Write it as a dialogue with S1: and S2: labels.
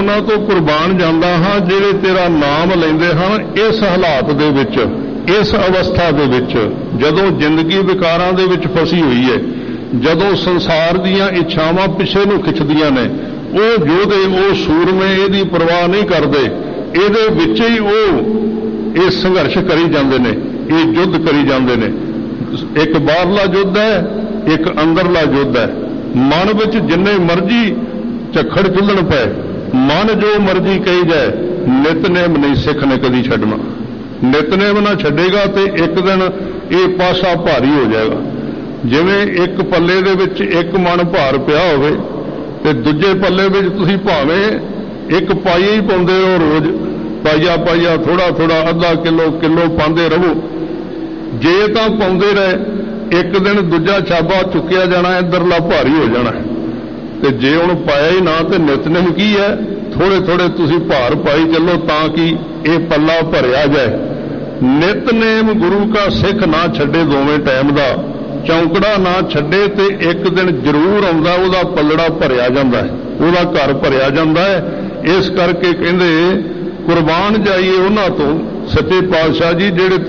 S1: ਉਹਨਾਂ ਤੋਂ ਕੁਰਬਾਨ ਜਾਂਦਾ ਹਾਂ ਜਿਹੜੇ ਤੇਰਾ ਨਾਮ ਲੈਂਦੇ ਹਨ। ਇਸ ਹਾਲਾਤ ਦੇ ਵਿੱਚ, ਇਸ ਅਵਸਥਾ ਦੇ ਵਿੱਚ, ਜਦੋਂ ਜ਼ਿੰਦਗੀ ਵਿਕਾਰਾਂ ਦੇ ਵਿੱਚ ਫਸੀ ਹੋਈ ਹੈ, ਜਦੋਂ ਸੰਸਾਰ ਦੀਆਂ ਇੱਛਾਵਾਂ ਪਿੱਛੇ ਨੂੰ ਖਿੱਚਦੀਆਂ ਨੇ, ਉਹ ਯੋਧੇ, ਉਹ ਸੂਰਮੇ ਇਹਦੀ ਪਰਵਾਹ ਨਹੀਂ ਕਰਦੇ। ਇਹਦੇ ਵਿੱਚ ਹੀ ਉਹ ਇਹ ਸੰਘਰਸ਼ ਕਰੀ ਜਾਂਦੇ ਨੇ, ਇਹ ਯੁੱਧ ਕਰੀ ਜਾਂਦੇ ਨੇ। ਇੱਕ ਬਾਹਰਲਾ ਯੁੱਧ ਹੈ, ਇੱਕ ਅੰਦਰਲਾ ਯੁੱਧ ਹੈ। ਮਨ ਵਿੱਚ ਜਿੰਨੇ ਮਰਜ਼ੀ ਝੱਖੜ ਚੁੱਲਣ ਪਏ, ਮਨ ਜੋ ਮਰਜ਼ੀ ਕਹੀ ਜਾਏ, ਨਿਤਨੇਮ ਨਹੀਂ ਸਿੱਖ ਨੇ ਕਦੀ ਛੱਡਣਾ। ਨਿਤਨੇਮ ਨਾ ਛੱਡੇਗਾ ਤੇ ਇੱਕ ਦਿਨ ਇਹ ਪਾਸਾ ਭਾਰੀ ਹੋ ਜਾਏਗਾ। ਜਿਵੇਂ ਇੱਕ ਪੱਲੇ ਦੇ ਵਿੱਚ ਇੱਕ ਮਣ ਭਾਰ ਪਿਆ ਹੋਵੇ ਤੇ ਦੂਜੇ ਪੱਲੇ ਵਿੱਚ ਤੁਸੀਂ ਭਾਵੇਂ ਇੱਕ ਪਾਈਆ ਹੀ ਪਾਉਂਦੇ ਹੋ, ਰੋਜ਼ ਪਾਈਆ ਪਾਈਆ, ਥੋੜਾ ਥੋੜਾ, ਅੱਧਾ ਕਿਲੋ ਕਿਲੋ ਪਾਉਂਦੇ ਰਹੋ। ਜੇ ਤਾਂ ਪਾਉਂਦੇ ਰਹੇ, ਇੱਕ ਦਿਨ ਦੂਜਾ ਛਾਬਾ ਚੁੱਕਿਆ ਜਾਣਾ, ਇੱਧਰਲਾ ਭਾਰੀ ਹੋ ਜਾਣਾ। ਤੇ ਜੇ ਹੁਣ ਪਾਇਆ ਹੀ ਨਾ ਤੇ ਨਿਤਨੇਮ ਕੀ ਹੈ? ਥੋੜੇ ਥੋੜੇ ਤੁਸੀਂ ਭਾਰ ਪਾਈ ਚੱਲੋ ਤਾਂ ਕਿ ਇਹ ਪੱਲਾ ਭਰਿਆ ਜਾਏ। ਨਿਤਨੇਮ ਗੁਰੂ ਕਾ ਸਿੱਖ ਨਾ ਛੱਡੇ ਦੋਵੇਂ ਟਾਈਮ ਦਾ, ਚੌਂਕੜਾ ਨਾ ਛੱਡੇ ਤੇ ਇੱਕ ਦਿਨ ਜ਼ਰੂਰ ਆਉਂਦਾ, ਉਹਦਾ ਪੱਲੜਾ ਭਰਿਆ ਜਾਂਦਾ ਹੈ, ਉਹਦਾ ਘਰ ਭਰਿਆ ਜਾਂਦਾ ਹੈ। ਇਸ ਕਰਕੇ ਕਹਿੰਦੇ ਕੁਰਬਾਨ ਜਾਈਏ ਉਹਨਾਂ ਤੋਂ, ਸੱਚੇ ਪਾਤਸ਼ਾਹ ਜੀ ਜਿਹੜੇ